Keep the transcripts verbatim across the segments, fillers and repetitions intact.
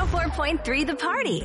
four point three The Party.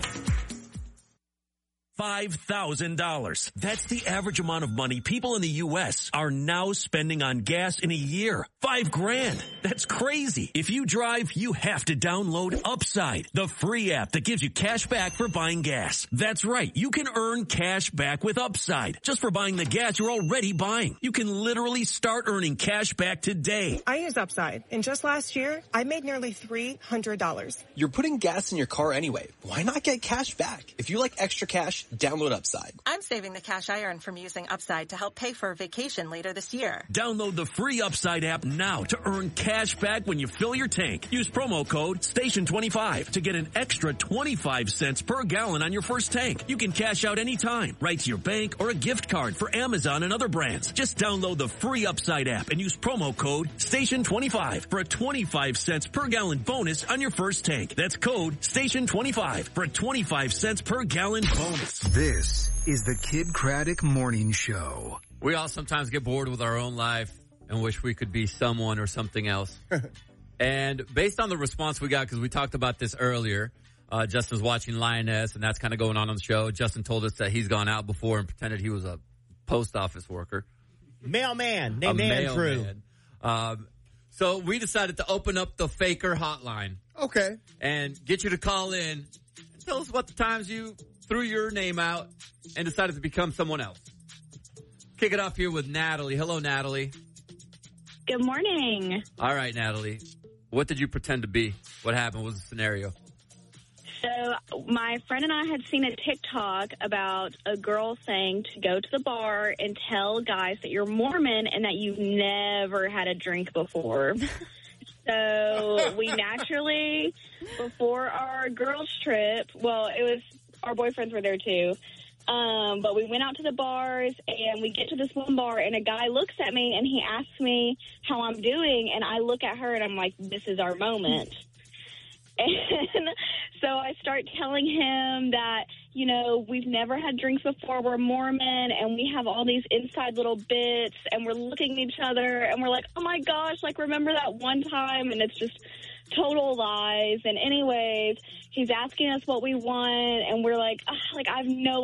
five thousand dollars. That's the average amount of money people in the U S are now spending on gas in a year. Five grand. That's crazy. If you drive, you have to download Upside, the free app that gives you cash back for buying gas. That's right. You can earn cash back with Upside just for buying the gas you're already buying. You can literally start earning cash back today. I use Upside, and just last year, I made nearly three hundred dollars. You're putting gas in your car anyway. Why not get cash back? If you like extra cash, download Upside. I'm saving the cash I earn from using Upside to help pay for a vacation later this year. Download the free Upside app now to earn cash back when you fill your tank. Use promo code station twenty-five to get an extra twenty-five cents per gallon on your first tank. You can cash out anytime, right to your bank or a gift card for Amazon and other brands. Just download the free Upside app and use promo code station twenty-five for a twenty-five cents per gallon bonus on your first tank. That's code station twenty-five for a twenty-five cents per gallon bonus. This is the Kid Craddock Morning Show. We all sometimes get bored with our own life and wish we could be someone or something else. And based on the response we got, because we talked about this earlier, uh, Justin's watching Lioness, and that's kind of going on on the show. Justin told us that he's gone out before and pretended he was a post office worker. Mailman named Andrew. Mailman. Um, so we decided to open up the Faker hotline. Okay. And get you to call in and tell us what the times you threw your name out and decided to become someone else. Kick it off here with Natalie. Hello, Natalie. Good morning. All right, Natalie. What did you pretend to be? What happened? What was the scenario? So my friend and I had seen a TikTok about a girl saying to go to the bar and tell guys that you're Mormon and that you've never had a drink before. So we naturally, before our girls' trip, well, it was our boyfriends were there too. Um, but we went out to the bars, and we get to this one bar, and a guy looks at me, and he asks me how I'm doing, and I look at her, and I'm like, this is our moment. And so I start telling him that, you know, we've never had drinks before, we're Mormon, and we have all these inside little bits, and we're looking at each other, and we're like, oh my gosh, like, remember that one time? And it's just total lies. And anyways, he's asking us what we want, and we're like, oh, like, I have no